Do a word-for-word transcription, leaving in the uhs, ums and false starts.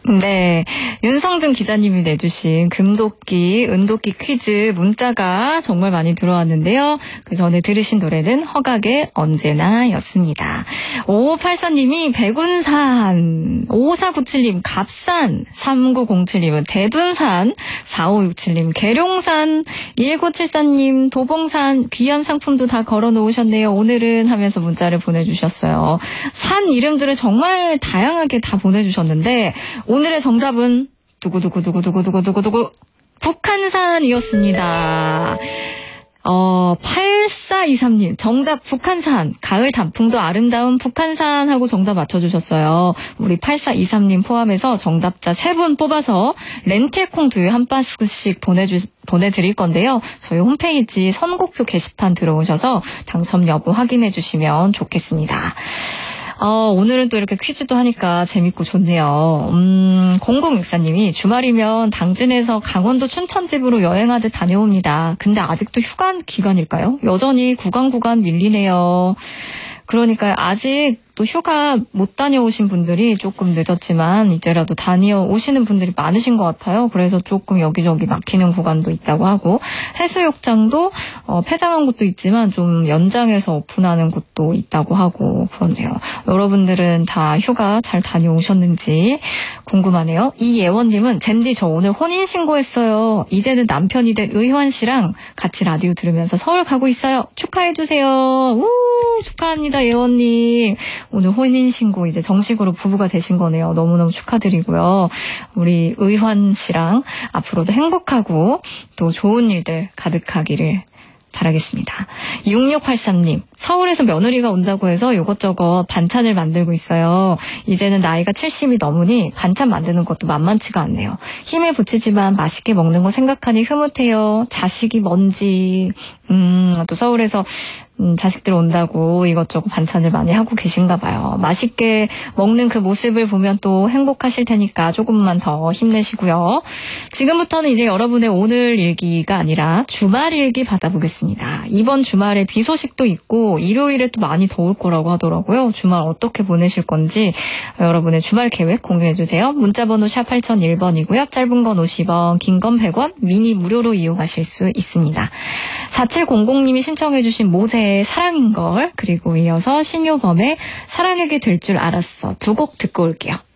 네, 윤성준 기자님이 내주신 금도끼, 은도끼 퀴즈 문자가 정말 많이 들어왔는데요. 그 전에 들으신 노래는 허각의 언제나 였습니다. 오오팔사님이 백운산, 오사구칠님 갑산, 삼구공칠님은 대둔산, 사오육칠님 계룡산, 일구칠사님 도봉산, 귀한 상품도 다 걸어놓으셨네요. 오늘은 하면서 문자를 보내주셨어요. 산 이름들을 정말 다양하게 다 보내주셨는데 오늘의 정답은 두구두구두구두구두구두구두구 북한산이었습니다. 어, 팔사이삼님 정답 북한산. 가을 단풍도 아름다운 북한산 하고 정답 맞춰주셨어요. 우리 팔사이삼님 포함해서 정답자 세 분 뽑아서 렌틸콩 두유 한 박스씩 보내주, 보내드릴 건데요. 저희 홈페이지 선곡표 게시판 들어오셔서 당첨 여부 확인해 주시면 좋겠습니다. 어, 오늘은 또 이렇게 퀴즈도 하니까 재밌고 좋네요. 음, 공공육사님이 주말이면 당진에서 강원도 춘천집으로 여행하듯 다녀옵니다. 근데 아직도 휴가 기간일까요? 여전히 구간 구간 밀리네요. 그러니까 아직 또 휴가 못 다녀오신 분들이 조금 늦었지만 이제라도 다녀오시는 분들이 많으신 것 같아요. 그래서 조금 여기저기 막히는 구간도 있다고 하고 해수욕장도 어, 폐장한 곳도 있지만 좀 연장해서 오픈하는 곳도 있다고 하고 그러네요. 여러분들은 다 휴가 잘 다녀오셨는지 궁금하네요. 이예원님은 젠디 저 오늘 혼인신고했어요. 이제는 남편이 된 의환 씨랑 같이 라디오 들으면서 서울 가고 있어요. 축하해주세요. 우 축하합니다 예원님. 오늘 혼인신고 이제 정식으로 부부가 되신 거네요. 너무너무 축하드리고요. 우리 의환 씨랑 앞으로도 행복하고 또 좋은 일들 가득하기를 바라겠습니다. 육육팔삼님 서울에서 며느리가 온다고 해서 이것저것 반찬을 만들고 있어요. 이제는 나이가 칠십이 넘으니 반찬 만드는 것도 만만치가 않네요. 힘에 부치지만 맛있게 먹는 거 생각하니 흐뭇해요. 자식이 뭔지 음, 또 서울에서 음, 자식들 온다고 이것저것 반찬을 많이 하고 계신가 봐요. 맛있게 먹는 그 모습을 보면 또 행복하실 테니까 조금만 더 힘내시고요. 지금부터는 이제 여러분의 오늘 일기가 아니라 주말 일기 받아보겠습니다. 이번 주말에 비 소식도 있고 일요일에 또 많이 더울 거라고 하더라고요. 주말 어떻게 보내실 건지 여러분의 주말 계획 공유해주세요. 문자번호 샵 팔공공일 번이고요. 짧은 건 오십 원, 긴 건 백 원, 미니 무료로 이용하실 수 있습니다. 사칠공공님이 신청해주신 모세의 사랑인걸, 그리고 이어서 신효범의 사랑하게 될 줄 알았어 두 곡 듣고 올게요.